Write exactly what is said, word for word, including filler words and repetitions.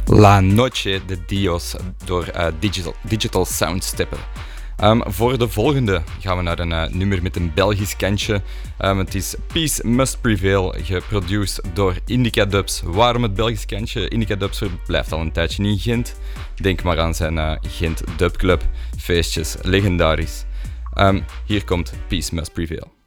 La Noche de Dios door uh, Digital, Digital Soundstepper. Um, voor de volgende gaan we naar een uh, nummer met een Belgisch kantje. Um, het is Peace Must Prevail, geproduceerd door Indica Dubs. Waarom het Belgisch kantje? Indica Dubs blijft al een tijdje in Gent. Denk maar aan zijn uh, Gent Dubclub. Feestjes, legendarisch. Um, hier komt Peace Must Prevail.